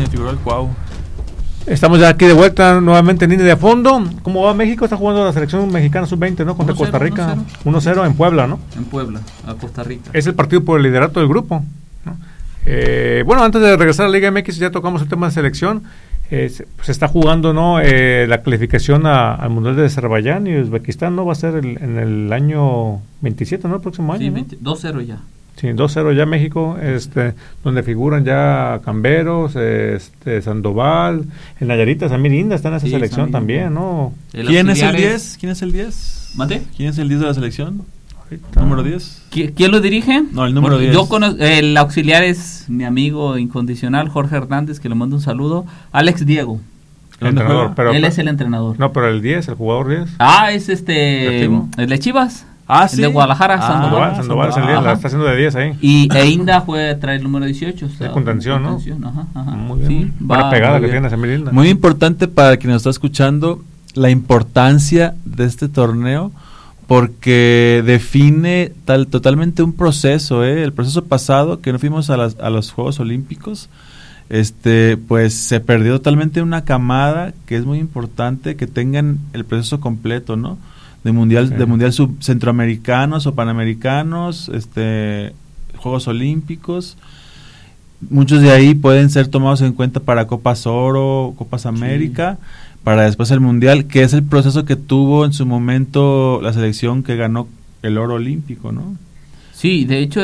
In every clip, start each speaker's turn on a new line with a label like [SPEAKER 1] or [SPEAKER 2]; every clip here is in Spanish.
[SPEAKER 1] figuró el Cuau.
[SPEAKER 2] Estamos ya aquí de vuelta nuevamente en línea de fondo. ¿Cómo va México? Está jugando la selección mexicana sub-20, ¿no? Contra Costa Rica. 1-0 en Puebla, ¿no?
[SPEAKER 3] En Puebla, a Costa Rica.
[SPEAKER 2] Es el partido por el liderato del grupo, ¿no? Bueno, antes de regresar a la Liga MX ya tocamos el tema de selección. Se está jugando, ¿no? La calificación al Mundial de Azerbaiyán y Uzbekistán, ¿no? Va a ser en el año 27, ¿no? El próximo año,
[SPEAKER 3] sí,
[SPEAKER 2] ¿no?
[SPEAKER 3] 2-0 ya.
[SPEAKER 2] Sí, 2-0 ya México, donde figuran ya Camberos, Sandoval, en Nayarita, Samir Inda está en esa selección Samir también, ¿no?
[SPEAKER 1] ¿Quién es el 10? ¿Quién es el 10?
[SPEAKER 3] ¿Mate?
[SPEAKER 1] ¿Quién es el 10 de la selección? Ahorita. ¿Número 10?
[SPEAKER 3] ¿Quién lo dirige?
[SPEAKER 1] No, el número 10.
[SPEAKER 3] El auxiliar es mi amigo incondicional, Jorge Hernández, que le mando un saludo. Alex Diego.
[SPEAKER 2] El entrenador,
[SPEAKER 3] él es el entrenador.
[SPEAKER 2] No, pero el 10, el jugador 10.
[SPEAKER 3] Ah, es el de Chivas.
[SPEAKER 1] Ah, sí.
[SPEAKER 3] El de Guadalajara,
[SPEAKER 2] Sandoval la está haciendo de 10 ahí.
[SPEAKER 3] Y Inda trae el número 18. O sea,
[SPEAKER 2] de contención, ¿no?
[SPEAKER 3] Ajá.
[SPEAKER 2] Muy bien.
[SPEAKER 3] Sí,
[SPEAKER 2] buena pegada que tiene Samir Inda.
[SPEAKER 1] Muy importante para quien nos está escuchando la importancia de este torneo, porque define totalmente un proceso, el proceso pasado que no fuimos a los Juegos Olímpicos, pues se perdió totalmente una camada que es muy importante que tengan el proceso completo, ¿no? De mundial centroamericanos o panamericanos, Juegos Olímpicos. Muchos de ahí pueden ser tomados en cuenta para Copas Oro, Copas América, para después el mundial, que es el proceso que tuvo en su momento la selección que ganó el oro olímpico, ¿no? Sí, de hecho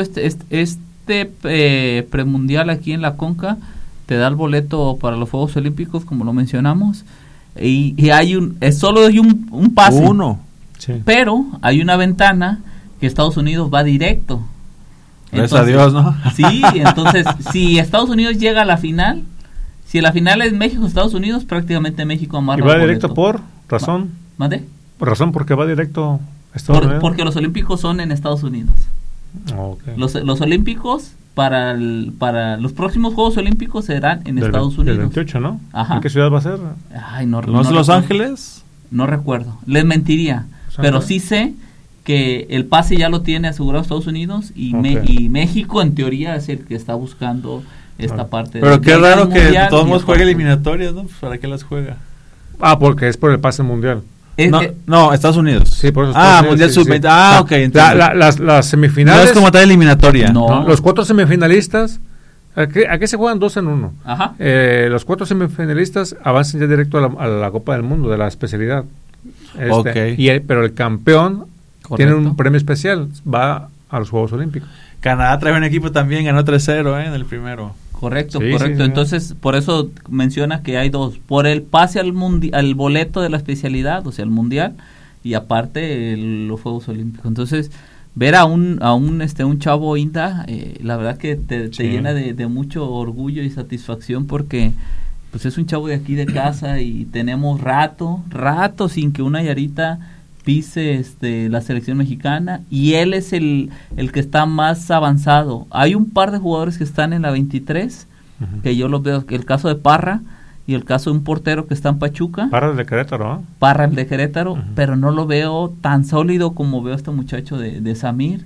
[SPEAKER 3] premundial aquí en la CONCA te da el boleto para los Juegos Olímpicos, como lo mencionamos, y hay solo hay un pase.
[SPEAKER 1] Uno.
[SPEAKER 3] Sí. Pero hay una ventana que Estados Unidos va directo.
[SPEAKER 1] Gracias a Dios, ¿no?
[SPEAKER 3] Sí, entonces, si Estados Unidos llega a la final, si la final es México-Estados Unidos, prácticamente México amarra.
[SPEAKER 2] ¿Y va directo por razón?
[SPEAKER 3] ¿Mande?
[SPEAKER 2] Por razón, porque va directo a Estados Unidos.
[SPEAKER 3] Porque los Olímpicos son en Estados Unidos.
[SPEAKER 2] Okay.
[SPEAKER 3] Los Olímpicos para los próximos Juegos Olímpicos serán en Estados Unidos.
[SPEAKER 2] El 28, ¿no?
[SPEAKER 3] Ajá.
[SPEAKER 2] ¿En qué ciudad va a ser?
[SPEAKER 3] Ay, no
[SPEAKER 1] es Los Ángeles?
[SPEAKER 3] No recuerdo. Les mentiría. Pero sí sé que el pase ya lo tiene asegurado Estados Unidos y México en teoría es el que está buscando esta parte.
[SPEAKER 1] Pero qué raro que todos modos juegue eliminatorias, ¿no? ¿Para qué las juega?
[SPEAKER 2] Porque es por el pase mundial.
[SPEAKER 1] No, Estados Unidos.
[SPEAKER 2] Sí, por eso.
[SPEAKER 1] Mundial Sub-20. Sí.
[SPEAKER 2] Ok, entonces. Las semifinales.
[SPEAKER 1] No es como tal eliminatoria.
[SPEAKER 2] No. Los 4 semifinalistas. ¿A qué se juegan 2 en 1?
[SPEAKER 3] Ajá.
[SPEAKER 2] Los 4 semifinalistas avanzan ya directo a la Copa del Mundo de la especialidad. Pero el campeón tiene un premio especial, va a los Juegos Olímpicos.
[SPEAKER 1] Canadá trae un equipo también, ganó 3-0 en el primero.
[SPEAKER 3] Correcto. Entonces, por eso menciona que hay 2, por el pase al boleto de la especialidad, o sea, el mundial, y aparte los Juegos Olímpicos. Entonces, ver a un chavo Inda, la verdad que te llena de mucho orgullo y satisfacción, porque pues es un chavo de aquí de casa y tenemos rato sin que una Nayarita pise la selección mexicana, y él es el que está más avanzado. Hay un par de jugadores que están en la 23, que yo los veo, el caso de Parra y el caso de un portero que está en Pachuca.
[SPEAKER 2] Parra el de Querétaro, ¿no?
[SPEAKER 3] Parra el de Querétaro, pero no lo veo tan sólido como veo a este muchacho de Samir.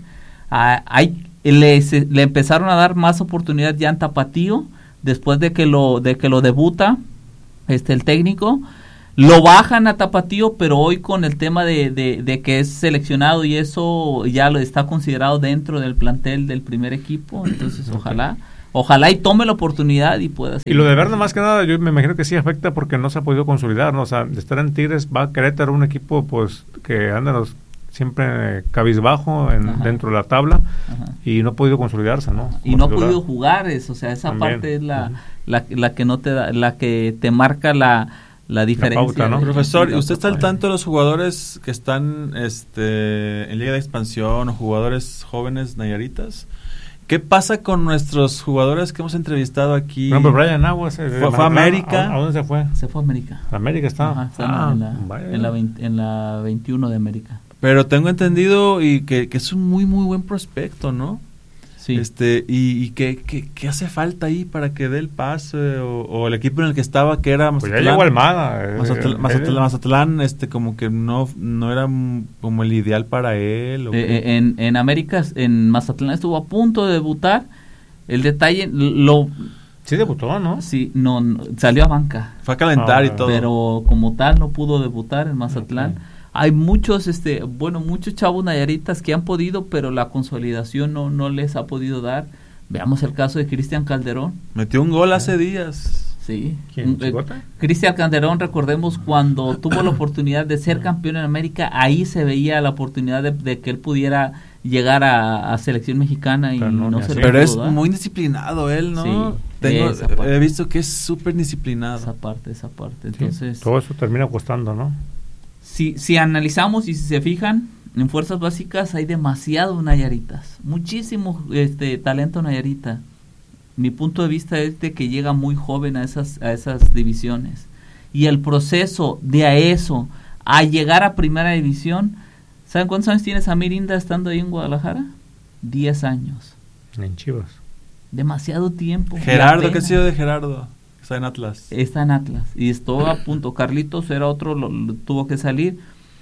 [SPEAKER 3] Le empezaron a dar más oportunidad ya en Tapatío, después de que lo debuta el técnico. Lo bajan a Tapatío, pero hoy con el tema de que es seleccionado y eso ya lo está considerado dentro del plantel del primer equipo, entonces ojalá y tome la oportunidad y pueda seguir.
[SPEAKER 2] Y lo de Verde, más que nada, yo me imagino que sí afecta porque no se ha podido consolidar, ¿no? O sea, de estar en Tigres va a Querétaro, un equipo pues que anda siempre cabizbajo dentro de la tabla. Y no ha podido consolidarse, ¿no?
[SPEAKER 3] Y no ha podido jugar, esa también parte es la que no te da, la que te marca la diferencia.
[SPEAKER 1] Pauta, ¿no? Profesor, ¿usted está al tanto de los jugadores que están en Liga de Expansión o jugadores jóvenes nayaritas? ¿Qué pasa con nuestros jugadores que hemos entrevistado aquí?
[SPEAKER 2] No, pero Brian Aguas
[SPEAKER 1] fue a América.
[SPEAKER 2] ¿A dónde se fue?
[SPEAKER 3] Se fue a América.
[SPEAKER 2] América está.
[SPEAKER 3] Está en la 21 de América.
[SPEAKER 1] Pero tengo entendido y que es un muy muy buen prospecto, ¿no?
[SPEAKER 3] Sí.
[SPEAKER 1] Y ¿qué hace falta ahí para que dé el pase o el equipo en el que estaba, que era
[SPEAKER 2] Mazatlán? Pues ya llegó Almada.
[SPEAKER 1] Mazatlán, como que no era como el ideal para él.
[SPEAKER 3] En América, en Mazatlán estuvo a punto de debutar. El detalle,
[SPEAKER 2] Sí debutó, ¿no?
[SPEAKER 3] Sí, no, salió a banca.
[SPEAKER 1] Fue a calentar y todo.
[SPEAKER 3] Pero como tal no pudo debutar en Mazatlán. Okay. Hay muchos, muchos chavos nayaritas que han podido, pero la consolidación no les ha podido dar. Veamos el caso de Cristian Calderón.
[SPEAKER 1] Metió un gol hace días.
[SPEAKER 3] Sí.
[SPEAKER 2] ¿Quién?
[SPEAKER 3] Cristian Calderón, recordemos cuando tuvo la oportunidad de ser campeón en América, ahí se veía la oportunidad de que él pudiera llegar a selección mexicana y no se le
[SPEAKER 1] Pero es
[SPEAKER 3] dar.
[SPEAKER 1] muy disciplinado él, ¿no?
[SPEAKER 3] Sí,
[SPEAKER 1] he visto que es súper disciplinado.
[SPEAKER 3] Esa parte. Entonces,
[SPEAKER 2] sí, todo eso termina costando, ¿no?
[SPEAKER 3] Si analizamos y si se fijan, en fuerzas básicas hay demasiado nayaritas, muchísimo talento nayarita. Mi punto de vista es de que llega muy joven a esas divisiones. Y el proceso de a eso, a llegar a primera división, ¿saben cuántos años tiene Samir Inda estando ahí en Guadalajara? 10 años.
[SPEAKER 2] En Chivas.
[SPEAKER 3] Demasiado tiempo.
[SPEAKER 1] Gerardo, ¿qué ha sido de Gerardo? Está en Atlas.
[SPEAKER 3] Está en Atlas. Y estuvo a punto. Carlitos era otro, tuvo que salir.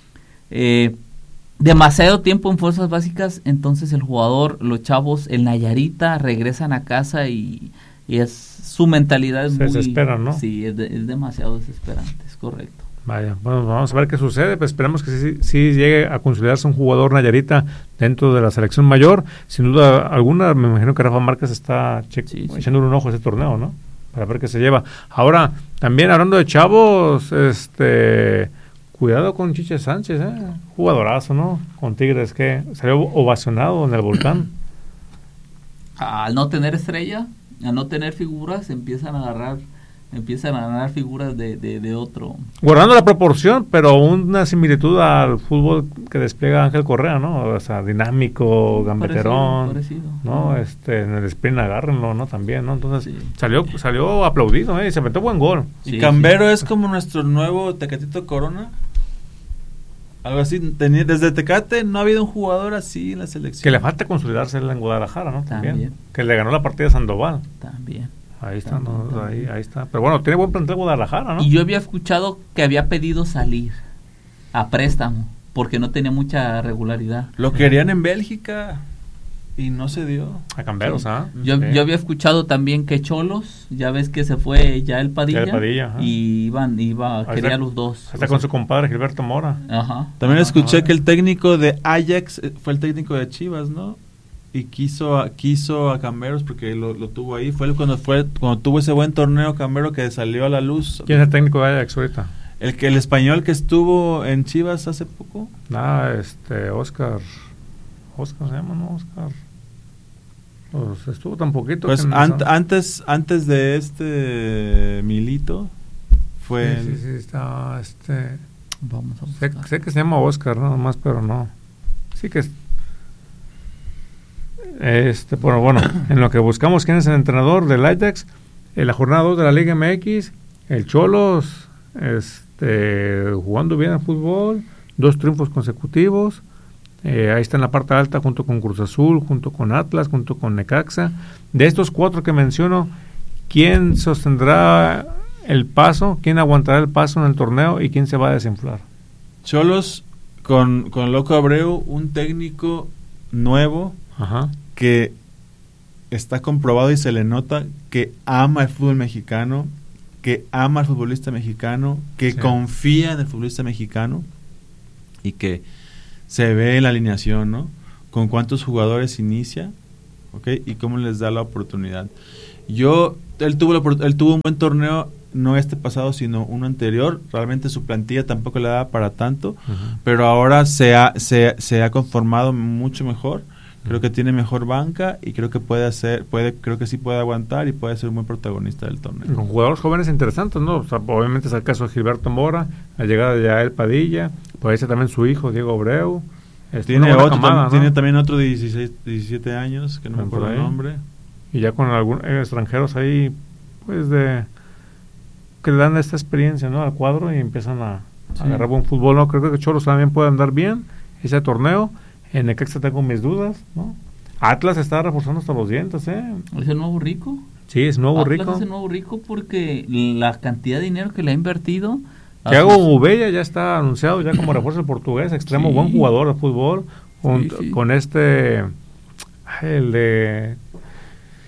[SPEAKER 3] Demasiado tiempo en fuerzas básicas, entonces el jugador, los chavos, el Nayarita, regresan a casa y es su mentalidad es
[SPEAKER 2] se
[SPEAKER 3] muy...
[SPEAKER 2] desesperan, ¿no?
[SPEAKER 3] Sí, es demasiado desesperante, es correcto.
[SPEAKER 2] Vaya, bueno, vamos a ver qué sucede, pues esperemos que sí llegue a consolidarse un jugador Nayarita dentro de la selección mayor. Sin duda alguna, me imagino que Rafa Márquez está echando un ojo a ese torneo, ¿no? Para ver qué se lleva. Ahora, también hablando de chavos, cuidado con Chiche Sánchez, jugadorazo, ¿no? Con Tigres, que salió ovacionado en el Volcán.
[SPEAKER 3] Al no tener estrella, al no tener figuras, empiezan a ganar figuras de otro.
[SPEAKER 2] Guardando la proporción, pero una similitud al fútbol que despliega Ángel Correa, ¿no? O sea, dinámico, gambeterón,
[SPEAKER 3] parecido.
[SPEAKER 2] ¿no? En el sprint agárrenlo, ¿no? También, ¿no? Entonces, salió aplaudido, y se metió buen gol.
[SPEAKER 1] ¿Y Cambero es como nuestro nuevo Tecatito Corona? Algo así, desde Tecate no ha habido un jugador así en la selección.
[SPEAKER 2] Que le falta consolidarse en Guadalajara, ¿no? También. Que le ganó la partida a Sandoval.
[SPEAKER 3] También.
[SPEAKER 2] Ahí está, ahí está. Pero bueno, tiene buen plantel Guadalajara, ¿no?
[SPEAKER 3] Y yo había escuchado que había pedido salir a préstamo porque no tenía mucha regularidad.
[SPEAKER 1] Lo querían en Bélgica y no se dio.
[SPEAKER 2] A Camberos,
[SPEAKER 3] sí. Yo había escuchado también que Cholos, ya ves que se fue ya el Padilla, y quería los dos.
[SPEAKER 2] Está con su compadre Gilberto Mora.
[SPEAKER 3] Ajá.
[SPEAKER 1] También escuché que el técnico de Ajax fue el técnico de Chivas, ¿no? Y quiso a Camberos porque lo tuvo ahí. Fue cuando tuvo ese buen torneo Cambero que salió a la luz.
[SPEAKER 2] ¿Quién es el técnico de Ajax ahorita?
[SPEAKER 1] El español que estuvo en Chivas hace poco.
[SPEAKER 2] Oscar se llama, ¿no? Oscar. Pues estuvo tan poquito.
[SPEAKER 1] Pues antes de Milito fue.
[SPEAKER 2] Sí, está
[SPEAKER 3] Vamos a buscar.
[SPEAKER 2] Sé que se llama Oscar, nada más, pero no. Sí que bueno, en lo que buscamos quién es el entrenador del Ajax, en la jornada 2 de la Liga MX, el Cholos, jugando bien al fútbol, 2 triunfos consecutivos. Ahí está en la parte alta junto con Cruz Azul, junto con Atlas, junto con Necaxa. De estos 4 que menciono, ¿quién sostendrá el paso? ¿Quién aguantará el paso en el torneo? ¿Y quién se va a desinflar?
[SPEAKER 1] Cholos con Loco Abreu, un técnico nuevo.
[SPEAKER 2] Ajá.
[SPEAKER 1] Que está comprobado y se le nota que ama el fútbol mexicano, que ama al futbolista mexicano, que confía en el futbolista mexicano y que se ve en la alineación, ¿no? Con cuántos jugadores inicia, ¿ok? Y cómo les da la oportunidad. Él tuvo un buen torneo, no pasado, sino uno anterior. Realmente su plantilla tampoco le daba para tanto, pero ahora se ha conformado mucho mejor. Creo que tiene mejor banca y creo que creo que sí puede aguantar y puede ser un buen protagonista del torneo.
[SPEAKER 2] Con jugadores jóvenes interesantes, ¿no? O sea, obviamente es el caso de Gilberto Mora, la llegada de Yael Padilla, puede ser también su hijo Diego Abreu.
[SPEAKER 1] Tiene también otro de 17 años, que no me acuerdo el nombre.
[SPEAKER 2] Y ya con algunos extranjeros ahí, pues que le dan esta experiencia, ¿no? Al cuadro y empiezan a agarrar buen fútbol, ¿no? Creo que Cholos también puede andar bien ese torneo. En Necaxa tengo mis dudas, ¿no? Atlas está reforzando hasta los dientes,
[SPEAKER 3] ¿Es el nuevo rico?
[SPEAKER 2] Sí, es nuevo
[SPEAKER 3] Atlas
[SPEAKER 2] rico.
[SPEAKER 3] Es el nuevo rico porque la cantidad de dinero que le ha invertido.
[SPEAKER 2] Thiago Ubella ya está anunciado ya como refuerzo portugués, extremo, buen jugador de fútbol. Con el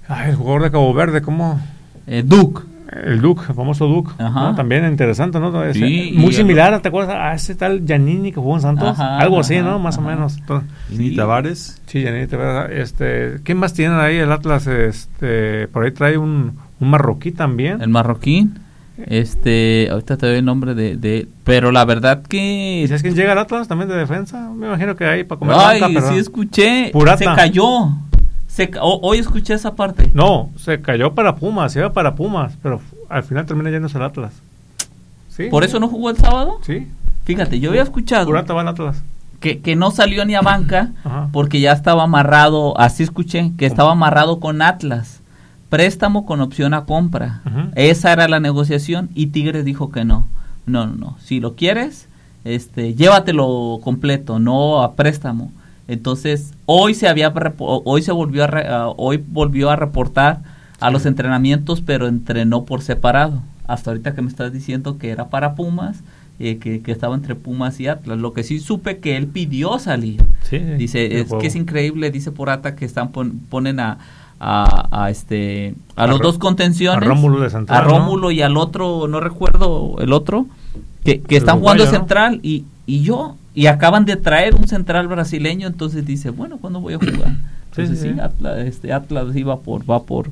[SPEAKER 2] El jugador de Cabo Verde, ¿cómo?
[SPEAKER 3] Duke.
[SPEAKER 2] El Duke, el famoso Duke, ¿no? También interesante, ¿no?
[SPEAKER 3] Sí,
[SPEAKER 2] muy similar, ¿te acuerdas? A ese tal Giannini que jugó en Santos, algo así, ¿no? Más o menos.
[SPEAKER 1] ¿Y Tavares?
[SPEAKER 2] Sí, Giannini Tavares. ¿Quién más tienen ahí el Atlas? Por ahí trae un marroquí también.
[SPEAKER 3] El marroquí. Ahorita te doy el nombre de pero la verdad que...
[SPEAKER 2] ¿Y sabes quién llega al Atlas también de defensa? Me imagino que ahí para comer
[SPEAKER 3] banca, pero... sí escuché.
[SPEAKER 2] Purata.
[SPEAKER 3] Se cayó. Hoy escuché esa parte.
[SPEAKER 2] No, se cayó para Pumas, se iba para Pumas, pero al final termina yéndose al Atlas. ¿Sí?
[SPEAKER 3] ¿Por eso no jugó el sábado?
[SPEAKER 2] Sí.
[SPEAKER 3] Fíjate, yo había escuchado
[SPEAKER 2] Purata va al Atlas.
[SPEAKER 3] Que no salió ni a banca porque ya estaba amarrado, así escuché, que estaba amarrado con Atlas. Préstamo con opción a compra. Esa era la negociación y Tigres dijo que no. No. Si lo quieres, llévatelo completo, no a préstamo. Entonces, hoy volvió a reportar a los entrenamientos, pero entrenó por separado. Hasta ahorita que me estás diciendo que era para Pumas, que estaba entre Pumas y Atlas. Lo que sí supe que él pidió salir. Sí, dice, que es increíble, dice Purata, que están ponen a los dos contenciones,
[SPEAKER 2] a Rómulo de Central,
[SPEAKER 3] a Rómulo, ¿no? Y al otro, no recuerdo el otro, que están jugando central, ¿no? y acaban de traer un central brasileño, entonces dice, bueno, ¿cuándo voy a jugar? Entonces sí. Atlas iba por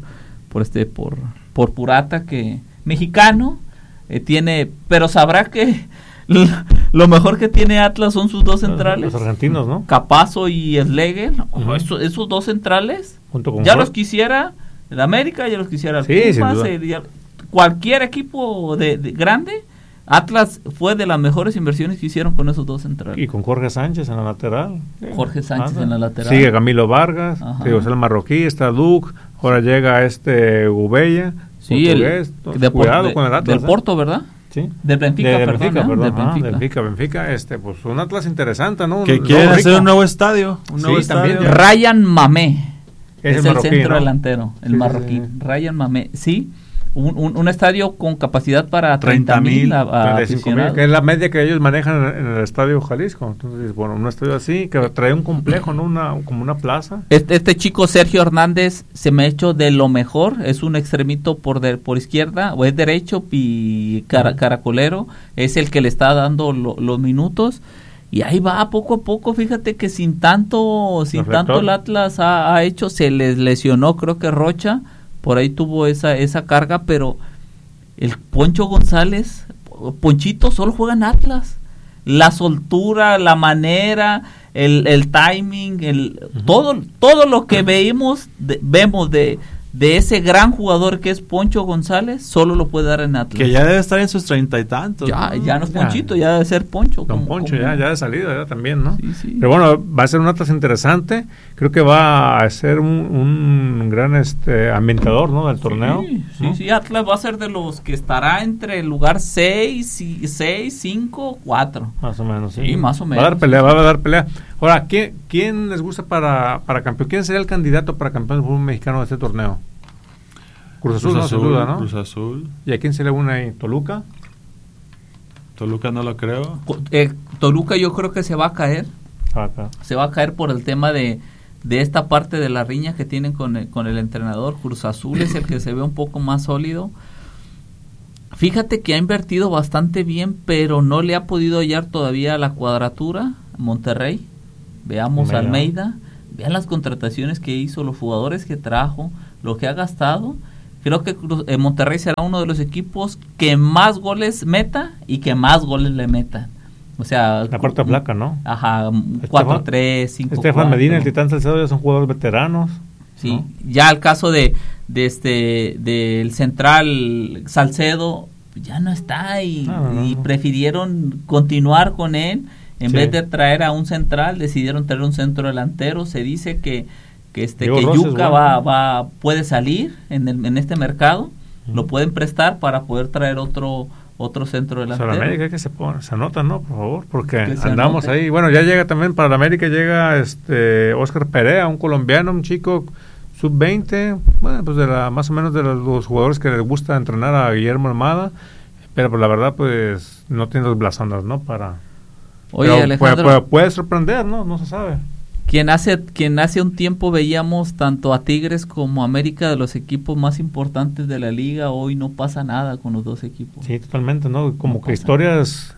[SPEAKER 3] Purata, que mexicano, tiene, pero sabrá que lo mejor que tiene Atlas son sus dos centrales,
[SPEAKER 2] los argentinos, ¿no?
[SPEAKER 3] Capazo y Schlegel. Esos dos centrales ya los quisiera el América, ya los quisiera el Pumas, cualquier equipo de grande. Atlas fue de las mejores inversiones que hicieron con esos dos centrales.
[SPEAKER 2] Y con Jorge Sánchez en la lateral.
[SPEAKER 3] Jorge Sánchez en la lateral.
[SPEAKER 2] Sigue Camilo Vargas, el marroquí, está Duke, ahora llega Gubella,
[SPEAKER 3] sí,
[SPEAKER 2] cuidado con el Atlas.
[SPEAKER 3] Del Porto, ¿verdad?
[SPEAKER 2] Sí.
[SPEAKER 3] Del Benfica,
[SPEAKER 2] Benfica, pues un Atlas interesante, ¿no?
[SPEAKER 1] Que quieren hacer un nuevo estadio.
[SPEAKER 3] También. Ryan Mamé es el
[SPEAKER 2] marroquí,
[SPEAKER 3] centro
[SPEAKER 2] ¿no?
[SPEAKER 3] delantero, el marroquí. Sí. Ryan Mamé, sí. Un estadio con capacidad para 30,000 aficionados,
[SPEAKER 2] que es la media que ellos manejan en el Estadio Jalisco. Entonces, bueno, un estadio así, que trae un complejo, ¿no? Como una plaza.
[SPEAKER 3] Este chico Sergio Hernández se me ha hecho de lo mejor, es un extremito por izquierda, o es derecho y caracolero, es el que le está dando los minutos, y ahí va poco a poco. Fíjate que sin tanto el Atlas ha hecho, se les lesionó, creo que Rocha, por ahí tuvo esa carga, pero el Poncho González, Ponchito, solo juega en Atlas. La soltura, la manera, el timing, todo lo que vemos de ese gran jugador que es Poncho González, solo lo puede dar en Atlas.
[SPEAKER 1] Que ya debe estar en sus 30 y tantos.
[SPEAKER 3] Ya no es Ponchito, ya debe ser Poncho.
[SPEAKER 2] Don Poncho ya de salida ya también, ¿no?
[SPEAKER 3] Sí.
[SPEAKER 2] Pero bueno, va a ser un Atlas interesante. Creo que va a ser un gran ambientador, ¿no? Del torneo.
[SPEAKER 3] Sí, Atlas va a ser de los que estará entre el lugar 6, 5, 4.
[SPEAKER 2] Más o menos,
[SPEAKER 3] sí. Más o menos.
[SPEAKER 2] Va a dar pelea. Ahora, ¿quién les gusta para campeón? ¿Quién sería el candidato para campeón del fútbol mexicano de este torneo? Cruz Azul, no, sin duda, ¿no?
[SPEAKER 1] Cruz Azul.
[SPEAKER 2] ¿Y a quién se le une ahí? ¿Toluca?
[SPEAKER 1] Toluca no lo creo.
[SPEAKER 3] Toluca yo creo que se va a caer. Se va a caer por el tema de esta parte de la riña que tienen con el entrenador. Cruz Azul es el que se ve un poco más sólido. Fíjate que ha invertido bastante bien, pero no le ha podido hallar todavía la cuadratura. Monterrey, veamos Almeida, vean las contrataciones que hizo, los jugadores que trajo, lo que ha gastado. Creo que Monterrey será uno de los equipos que más goles meta y que más goles le metan. O sea,
[SPEAKER 2] la cuarta placa, ¿no?
[SPEAKER 3] Ajá, 4-3, 5-4.
[SPEAKER 2] Estefan Medina, el Titán Salcedo ya son jugadores veteranos.
[SPEAKER 3] Sí,
[SPEAKER 2] ¿no?
[SPEAKER 3] Ya el caso del central Salcedo ya no está y prefirieron continuar con él en vez de traer a un central, decidieron traer un centro delantero. Se dice que Yuca puede salir en este mercado, lo pueden prestar para poder traer otro centro delantero.
[SPEAKER 2] O sea, la América que se anota, ¿no? Por favor, porque andamos ahí. Bueno, ya llega también para la América, llega Óscar Perea, un colombiano, un chico sub-20, bueno, pues más o menos de los jugadores que les gusta entrenar a Guillermo Almada, pero pues la verdad pues no tiene los blasones, ¿no? Para...
[SPEAKER 3] Oye, Alejandro,
[SPEAKER 2] puede sorprender, ¿no? No se sabe.
[SPEAKER 3] quien hace un tiempo veíamos tanto a Tigres como a América de los equipos más importantes de la liga, hoy no pasa nada con los dos equipos.
[SPEAKER 2] Sí, totalmente, ¿no? Como
[SPEAKER 3] No
[SPEAKER 2] que
[SPEAKER 3] pasa
[SPEAKER 2] historias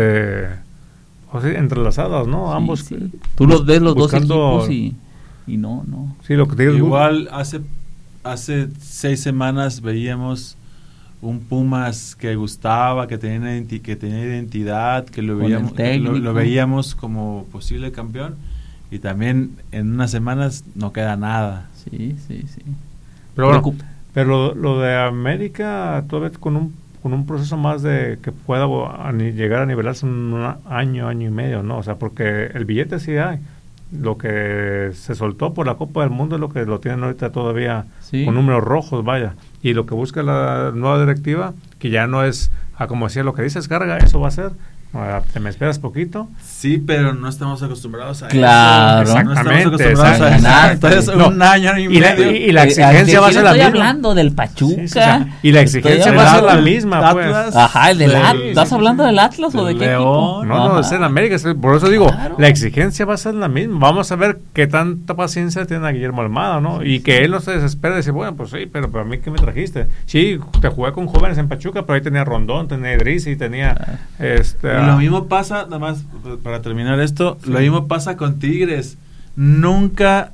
[SPEAKER 2] o sea, entrelazadas, ¿no?
[SPEAKER 3] Sí,
[SPEAKER 2] Ambos.
[SPEAKER 3] sí. Tú los ves los
[SPEAKER 2] buscando,
[SPEAKER 3] dos equipos y no.
[SPEAKER 2] Sí, lo que te digo.
[SPEAKER 1] Igual hace 6 semanas veíamos un Pumas que gustaba, que tenía identidad, que lo veíamos como posible campeón, y también en unas semanas no queda nada.
[SPEAKER 3] Sí.
[SPEAKER 2] Pero bueno, pero lo de América todavía con un proceso más de que pueda llegar a nivelarse en un año y medio, ¿no? O sea, porque el billete sí hay. Lo que se soltó por la Copa del Mundo es lo que lo tienen ahorita todavía con números rojos, vaya. Y lo que busca la nueva directiva, que ya no es, como decía, lo que dices, carga, eso va a ser. ¿Te me esperas poquito?
[SPEAKER 1] Sí, pero no estamos acostumbrados a
[SPEAKER 3] claro.
[SPEAKER 1] eso.
[SPEAKER 2] Exactamente.
[SPEAKER 1] No estamos acostumbrados a ganar. Entonces, un año y medio.
[SPEAKER 2] Y la exigencia va a ser la misma.
[SPEAKER 3] Estoy hablando del Pachuca.
[SPEAKER 2] Sí. Y la exigencia va a ser la misma, pues.
[SPEAKER 3] Ajá, el del Atlas. ¿Estás hablando del Atlas o de qué equipo?
[SPEAKER 2] No, es en América. Por eso digo, la exigencia va a ser la misma. Vamos a ver qué tanta paciencia tiene a Guillermo Almada, ¿no? Y que él no se desespera y dice, bueno, pues sí, pero para mí, ¿qué me trajiste? Sí, te jugué con jóvenes en Pachuca, pero ahí tenía Rondón, tenía Idris y tenía
[SPEAKER 1] Y lo mismo pasa, nada más para terminar esto, lo mismo pasa con Tigres. Nunca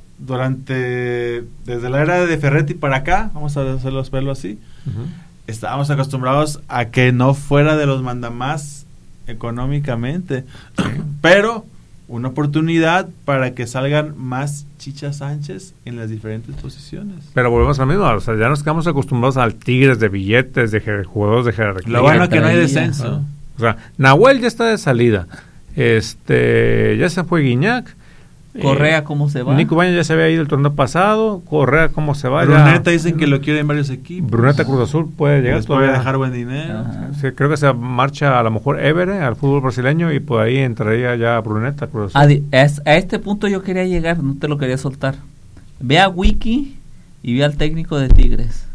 [SPEAKER 1] desde la era de Ferretti para acá, vamos a verlo así, estábamos acostumbrados a que no fuera de los mandamás económicamente, pero una oportunidad para que salgan más Chicha Sánchez en las diferentes posiciones.
[SPEAKER 2] Pero volvemos a lo mismo, o sea, ya nos quedamos acostumbrados al Tigres de billetes, de jugadores de jerarquía.
[SPEAKER 1] Lo bueno que no hay descenso.
[SPEAKER 2] O sea, Nahuel ya está de salida. Ya se fue Guiñac.
[SPEAKER 3] Correa, ¿cómo se va?
[SPEAKER 2] Nico Baña ya se había ido el torneo pasado. Correa, ¿cómo se va?
[SPEAKER 1] Bruneta dicen que lo quieren varios equipos.
[SPEAKER 2] Bruneta Cruz Azul puede llegar.
[SPEAKER 1] Les puede dejar buen dinero.
[SPEAKER 2] Sí, creo que se marcha a lo mejor Évere al fútbol brasileño y por ahí entraría ya Bruneta Cruz Azul.
[SPEAKER 3] A este punto yo quería llegar, no te lo quería soltar. Ve a Wiki y ve al técnico de Tigres.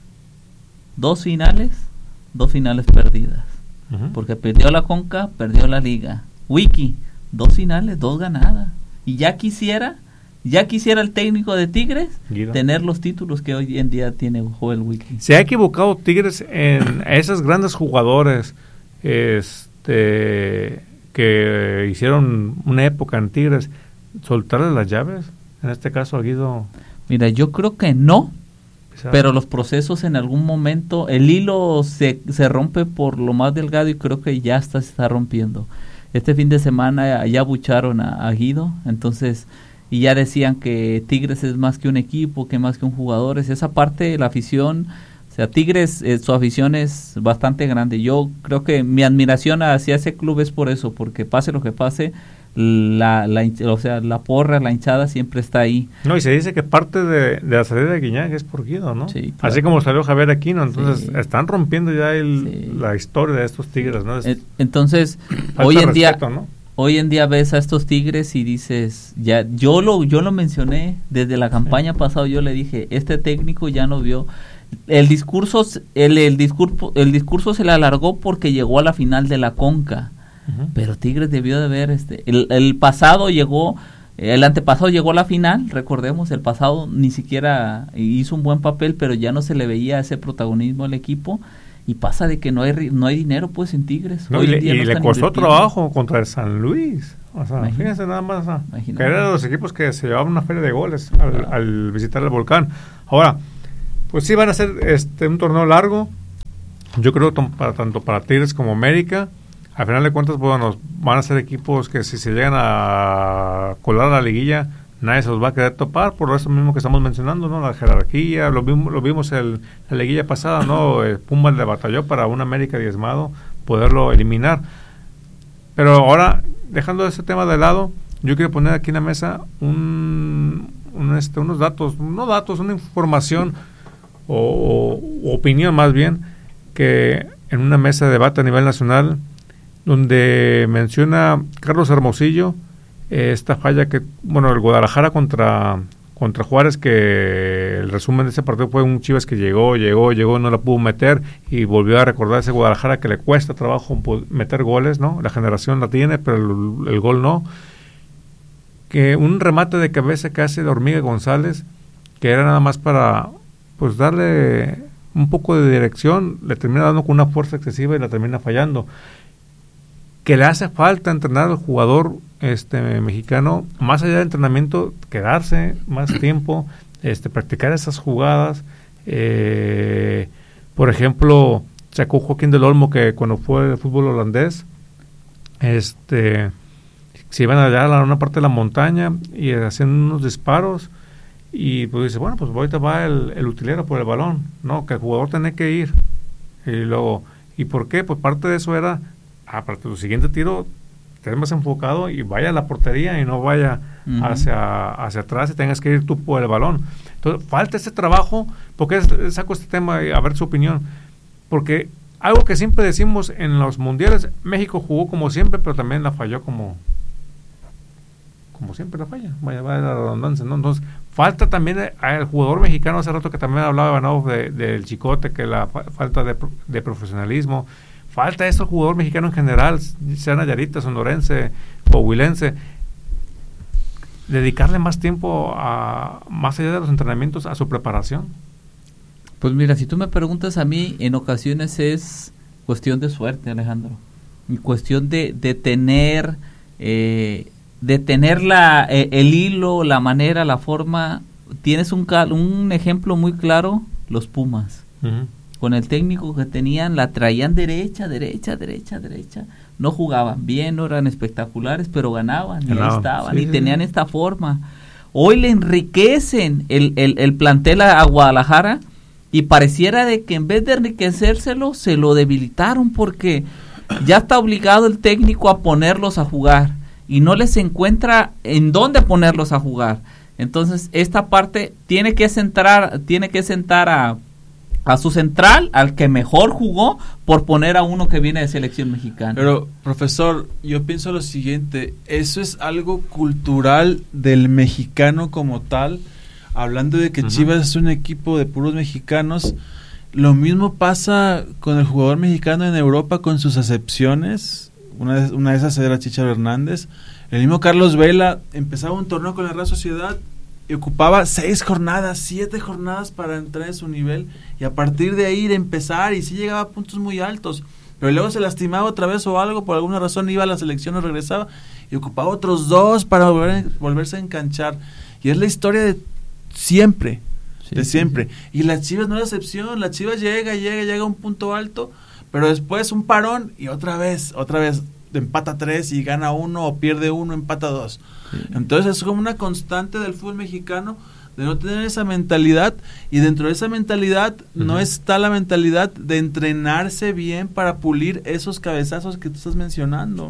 [SPEAKER 3] 2 finales perdidas. Porque perdió la Conca, perdió la Liga. Wiki, 2 finales, 2 ganadas. Y ya quisiera el técnico de Tigres tener los títulos que hoy en día tiene Joel Wiki.
[SPEAKER 2] Se ha equivocado Tigres en esos grandes jugadores que hicieron una época en Tigres, soltarle las llaves, en este caso a Guido.
[SPEAKER 3] Mira, yo creo que no, pero los procesos en algún momento, el hilo se rompe por lo más delgado y creo que ya se está rompiendo. Este fin de semana ya abucharon a Guido, entonces, y ya decían que Tigres es más que un equipo, que más que un jugador. Esa parte, la afición, o sea, Tigres, su afición es bastante grande. Yo creo que mi admiración hacia ese club es por eso, porque pase lo que pase, la porra, la hinchada siempre está ahí.
[SPEAKER 2] No, y se dice que parte de la salida de Guiñac es por Guido, ¿no?
[SPEAKER 3] Sí, claro.
[SPEAKER 2] Así como salió Javier Aquino, entonces están rompiendo ya la historia de estos Tigres, ¿no?
[SPEAKER 3] Entonces, hoy en día ves a estos Tigres y dices, ya yo lo mencioné desde la campaña pasada, yo le dije, este técnico ya no vio el discurso se le alargó porque llegó a la final de la Conca. Pero Tigres debió de ver el antepasado llegó a la final, recordemos, el pasado ni siquiera hizo un buen papel, pero ya no se le veía ese protagonismo al equipo y pasa de que no hay dinero pues en Tigres.
[SPEAKER 2] No, y le costó trabajo contra el San Luis. O sea, fíjense nada más que eran los equipos que se llevaban una feria de goles al visitar el Volcán. Ahora, pues sí van a ser un torneo largo. Yo creo tanto para Tigres como América. Al final de cuentas, bueno, van a ser equipos que si se llegan a colar a la liguilla, nadie se los va a querer topar, por eso mismo que estamos mencionando, ¿no? La jerarquía, lo vimos en la liguilla pasada, ¿no? Pumas le batalló para un América diezmado poderlo eliminar. Pero ahora, dejando ese tema de lado, yo quiero poner aquí en la mesa unos datos, una información o opinión más bien, que en una mesa de debate a nivel nacional, donde menciona Carlos Hermosillo esta falla que, bueno, el Guadalajara contra Juárez, que el resumen de ese partido fue un Chivas que llegó, no la pudo meter y volvió a recordar ese Guadalajara que le cuesta trabajo meter goles, ¿no? La generación la tiene, pero el gol no. que un remate de cabeza que hace de Hormiga González, que era nada más para pues darle un poco de dirección, le termina dando con una fuerza excesiva y la termina fallando. Que le hace falta entrenar al jugador mexicano, más allá del entrenamiento, quedarse más tiempo, practicar esas jugadas. Por ejemplo, sacó Joaquín del Olmo, que cuando fue el fútbol holandés, se iban allá a una parte de la montaña y hacían unos disparos, y pues dice, bueno, pues ahorita va el utilero por el balón, no, que el jugador tiene que ir. Y luego, ¿y por qué? Pues parte de eso era, para tu siguiente tiro estés más enfocado y vaya a la portería y no vaya hacia atrás y tengas que ir tú por el balón. Entonces, falta este trabajo. ¿Por qué saco este tema a ver su opinión? Porque algo que siempre decimos en los mundiales, México jugó como siempre, pero también la falló como siempre la falla, vaya la redundancia, ¿no? Entonces, falta también al jugador mexicano, hace rato que también hablaba Ivanov del Chicote, que la falta de profesionalismo, falta esto al jugador mexicano en general, sea nayarita, sonorense, coahuilense, dedicarle más tiempo más allá de los entrenamientos, a su preparación.
[SPEAKER 3] Pues mira, si tú me preguntas a mí, en ocasiones es cuestión de suerte, Alejandro, y cuestión de tener el hilo, la manera, la forma. Tienes un ejemplo muy claro, los Pumas. Uh-huh. Con el técnico que tenían, la traían derecha. No jugaban bien, no eran espectaculares, pero ganaban. Y ahí estaban, y tenían esta forma. Hoy le enriquecen el plantel a Guadalajara, y pareciera de que en vez de enriquecérselo, se lo debilitaron, porque ya está obligado el técnico a ponerlos a jugar, y no les encuentra en dónde ponerlos a jugar. Entonces, esta parte tiene que sentar a su central, al que mejor jugó, por poner a uno que viene de selección mexicana.
[SPEAKER 1] Pero, profesor, yo pienso lo siguiente, eso es algo cultural del mexicano como tal, hablando de que Chivas es un equipo de puros mexicanos. Lo mismo pasa con el jugador mexicano en Europa, con sus acepciones. Una de esas era Chicharo Hernández. El mismo Carlos Vela empezaba un torneo con la Real Sociedad y ocupaba 6 jornadas, 7 jornadas para entrar en su nivel, y a partir de ahí empezar, y sí llegaba a puntos muy altos, pero luego se lastimaba otra vez o algo, por alguna razón iba a la selección o regresaba y ocupaba otros 2 para volverse a enganchar. Y es la historia de siempre, siempre. Y las Chivas no es la excepción. Las Chivas llega a un punto alto, pero después un parón y otra vez empata 3 y gana 1, o pierde 1, empata 2. Sí. Entonces es como una constante del fútbol mexicano de no tener esa mentalidad, y dentro de esa mentalidad no está la mentalidad de entrenarse bien para pulir esos cabezazos que tú estás mencionando.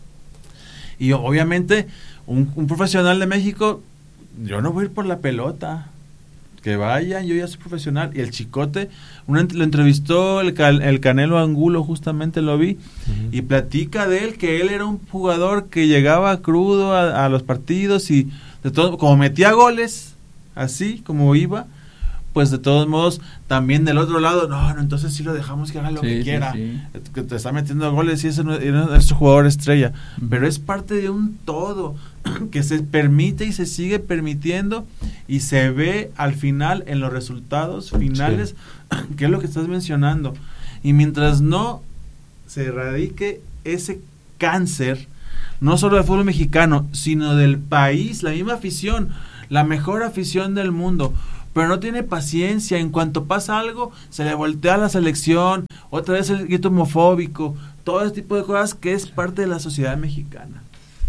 [SPEAKER 1] Y obviamente un profesional de México, yo no voy a ir por la pelota, que vayan, yo ya soy profesional. Y el Chicote, lo entrevistó el Canelo Angulo, justamente lo vi, y platica de él, que él era un jugador que llegaba crudo a los partidos, y de todo, como metía goles, así como iba, pues de todos modos, también del otro lado, no, entonces sí lo dejamos que haga lo que quiera, que te está metiendo goles y ese no es jugador estrella, pero es parte de un todo que se permite y se sigue permitiendo, y se ve al final en los resultados finales, que es lo que estás mencionando. Y mientras no se erradique ese cáncer, no solo del fútbol mexicano, sino del país, la misma afición, la mejor afición del mundo, pero no tiene paciencia, en cuanto pasa algo, se le voltea a la selección, otra vez el grito homofóbico, todo ese tipo de cosas que es parte de la sociedad mexicana.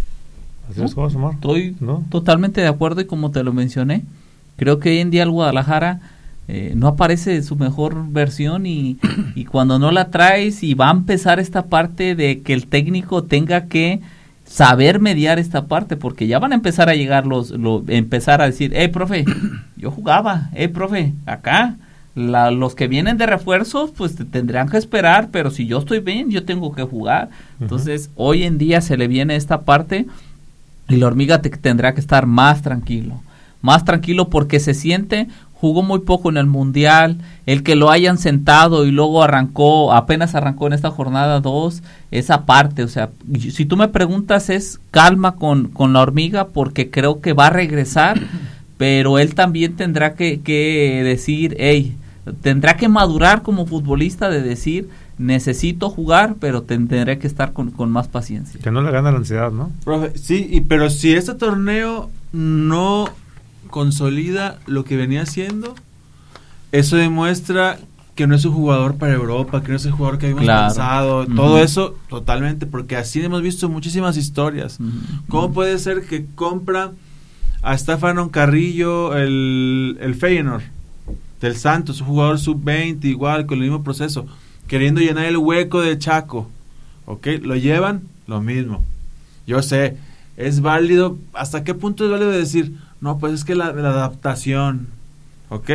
[SPEAKER 3] Estoy totalmente de acuerdo, y como te lo mencioné, creo que hoy en día el Guadalajara no aparece su mejor versión, y cuando no la traes, y va a empezar esta parte de que el técnico tenga que saber mediar esta parte, porque ya van a empezar a llegar empezar a decir, profe, yo jugaba, profe, acá, los que vienen de refuerzos, pues tendrán que esperar, pero si yo estoy bien, yo tengo que jugar. Entonces, hoy en día se le viene esta parte, y la Hormiga tendrá que estar más tranquilo, porque se siente jugó muy poco en el Mundial, el que lo hayan sentado y luego apenas arrancó en esta jornada 2, esa parte, o sea, si tú me preguntas es calma con la hormiga porque creo que va a regresar, pero él también tendrá que decir, tendrá que madurar como futbolista de decir, necesito jugar, pero tendré que estar con más paciencia.
[SPEAKER 2] Que no le gana la ansiedad, ¿no?
[SPEAKER 1] Profe, sí, pero si este torneo no consolida lo que venía haciendo, eso demuestra que no es un jugador para Europa, que no es el jugador que habíamos pensado, todo eso totalmente, porque así hemos visto muchísimas historias. ¿Cómo puede ser que compra a Stefano Carrillo el Feyenoord del Santos, un jugador sub-20 igual, con el mismo proceso, queriendo llenar el hueco de Chaco? ¿Ok? Lo llevan, lo mismo. Yo sé, es válido, ¿hasta qué punto es válido decir, no, pues es que la adaptación, ¿ok?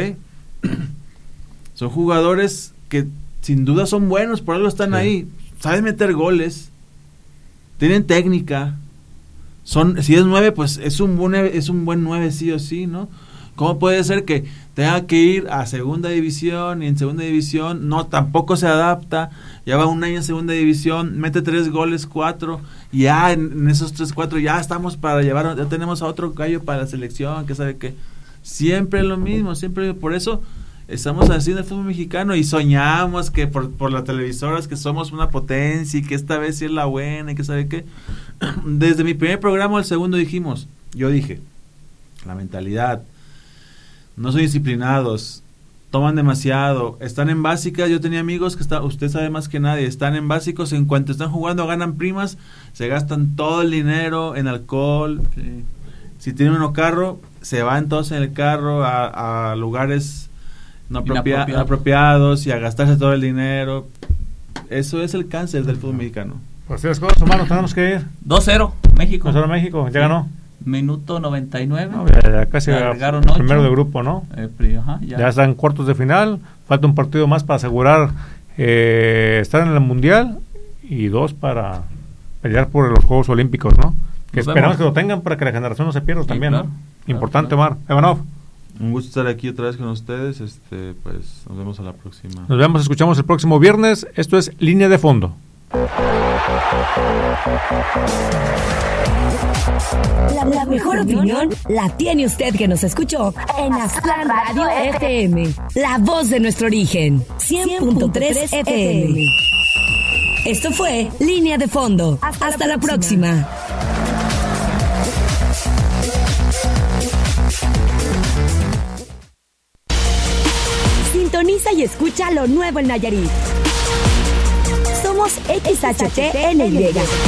[SPEAKER 1] Son jugadores que sin duda son buenos, por algo están ahí, saben meter goles, tienen técnica, si es 9, pues es un buen 9 sí o sí, ¿no? ¿Cómo puede ser que tenga que ir a segunda división y en segunda división no, tampoco se adapta, ya va un año en segunda división, mete 3 goles, 4, y ya en esos 3, 4 ya estamos para llevar, ya tenemos a otro gallo para la selección, que sabe que siempre lo mismo, siempre, por eso estamos haciendo el fútbol mexicano y soñamos que por las televisoras que somos una potencia y que esta vez sí es la buena y que sabe qué. Desde mi primer programa al segundo yo dije, la mentalidad, no son disciplinados, toman demasiado, están en básicas. Yo tenía amigos que usted sabe más que nadie, están en básicos, en cuanto están jugando ganan primas, se gastan todo el dinero en alcohol. Sí. Si tienen un carro, se van todos en el carro a lugares no apropiados y a gastarse todo el dinero. Eso es el cáncer del fútbol mexicano.
[SPEAKER 2] Pues las cosas, hermanos, tenemos que ir.
[SPEAKER 3] 2-0 México.
[SPEAKER 2] 2-0 México, ya ganó.
[SPEAKER 3] Minuto 99.
[SPEAKER 2] No, ya casi primero de grupo, ¿no? Ya están en cuartos de final. Falta un partido más para asegurar estar en el Mundial y 2 para pelear por los Juegos Olímpicos, ¿no? Que esperamos que lo tengan para que la generación no se pierda también, claro, ¿no? Importante, Omar. Ivanov.
[SPEAKER 1] Un gusto estar aquí otra vez con ustedes. Pues nos vemos a la próxima.
[SPEAKER 2] Nos vemos, escuchamos el próximo viernes. Esto es Línea de Fondo.
[SPEAKER 4] La mejor opinión la tiene usted que nos escuchó en Aztlán Radio FM, la voz de nuestro origen, 100.3 FM. Esto fue Línea de Fondo. Hasta la próxima. Sintoniza y escucha lo nuevo en Nayarit. Somos XHTNY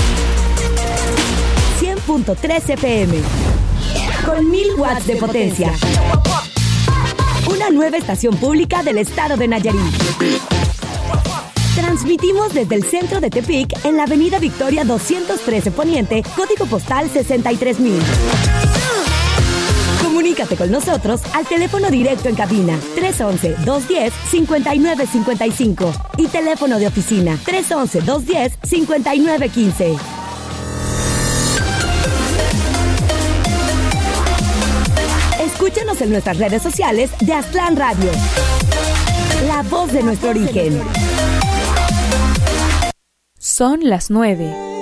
[SPEAKER 4] 100.3 FM con 1000 watts de potencia. Una nueva estación pública del estado de Nayarit. Transmitimos desde el centro de Tepic en la avenida Victoria 213 Poniente, código postal 63000. Comunícate con nosotros al teléfono directo en cabina 311-210-5955 y teléfono de oficina 311-210-5915. Escúchanos en nuestras redes sociales de Aztlán Radio, la voz de nuestro origen.
[SPEAKER 5] Son las 9.